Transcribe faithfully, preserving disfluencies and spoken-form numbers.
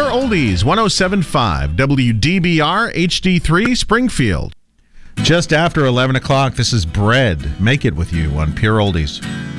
Pure Oldies, one oh seven point five, W D B R H D three, Springfield. Just after eleven o'clock, this is Bread. Make it with you on Pure Oldies.